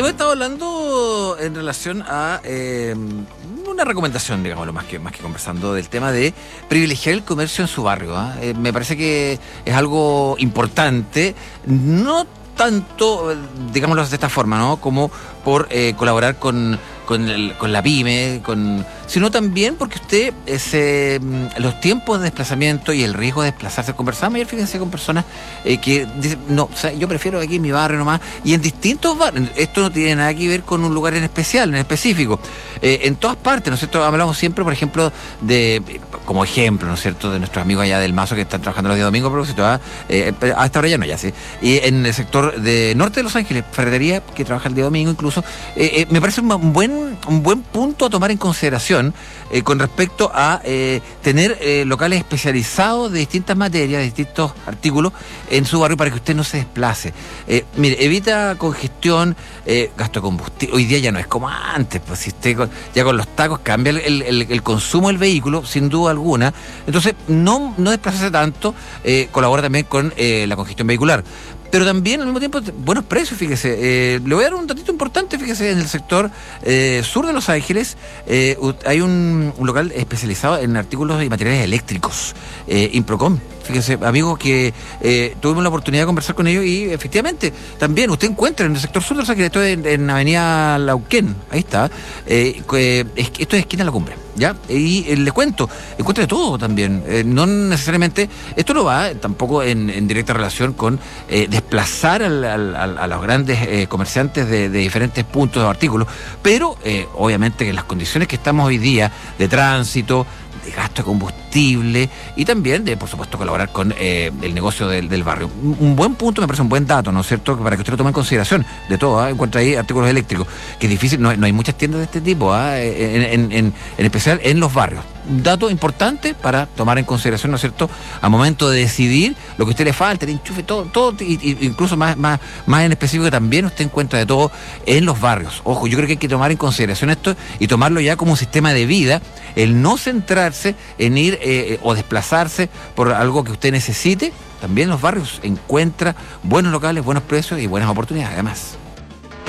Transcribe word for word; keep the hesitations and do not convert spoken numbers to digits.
hemos estado hablando en relación a eh, una recomendación, digámoslo, más que, más que conversando, del tema de privilegiar el comercio en su barrio. ¿eh? Eh, me parece que es algo importante, no tanto, digámoslo de esta forma, ¿no? Como por eh, colaborar con, con, el, con la pyme, con, sino también porque usted, ese, los tiempos de desplazamiento y el riesgo de desplazarse, conversamos ayer, fíjense, con personas eh, que dicen, no, o sea, yo prefiero aquí en mi barrio nomás, y en distintos barrios, esto no tiene nada que ver con un lugar en especial, en específico, eh, en todas partes, ¿no es cierto? Hablamos siempre, por ejemplo, de, como ejemplo, ¿no es cierto?, de nuestros amigos allá del Mazo que están trabajando los días domingos, pero ¿sí? eh, a esta hora ya no, ya sí, y en el sector de norte de Los Ángeles, ferretería que trabaja el día domingo incluso, eh, eh, me parece un buen, un buen punto a tomar en consideración eh, con respecto a eh, tener eh, locales especializados de distintas materias, de distintos artículos en su barrio para que usted no se desplace. Eh, mire, evita congestión, eh, gasto de combustible. Hoy día ya no es como antes, pues si usted con, ya con los tacos cambia el, el, el consumo del vehículo, sin duda alguna. Entonces, no, no desplazarse tanto, eh, colabora también con eh, la congestión vehicular. Pero también al mismo tiempo buenos precios, fíjese. Eh, le voy a dar un datito importante, fíjese, en el sector eh, sur de Los Ángeles eh, hay un, un local especializado en artículos y materiales eléctricos, eh, Improcom. Fíjese, amigos, que eh, tuvimos la oportunidad de conversar con ellos y efectivamente también usted encuentra en el sector sur de Los Ángeles, esto es en, en Avenida Lauquén, ahí está, eh, eh, esto es esquina de la Cumbre, ¿ya? Y eh, les cuento, encuentra de todo también, eh, no necesariamente, esto no va tampoco en, en directa relación con eh, desplazar al, al, al, a los grandes eh, comerciantes de, de diferentes puntos de artículos, pero eh, obviamente que las condiciones que estamos hoy día de tránsito, de gasto de combustible y también de, por supuesto, colaborar con eh, el negocio del, del barrio. Un, un buen punto, me parece un buen dato, ¿no es cierto?, para que usted lo tome en consideración de todo. ¿eh? Encuentra ahí artículos eléctricos, que es difícil, no, no hay muchas tiendas de este tipo, ¿eh? en, en, en, en especial en los barrios. Un dato importante para tomar en consideración, ¿no es cierto?, a momento de decidir lo que a usted le falta, el enchufe, todo, todo y, y incluso más, más, más en específico, que también usted encuentra de todo en los barrios. Ojo, yo creo que hay que tomar en consideración esto y tomarlo ya como un sistema de vida, el no centrarse en ir eh, o desplazarse por algo que usted necesite. También en los barrios encuentra buenos locales, buenos precios y buenas oportunidades, además.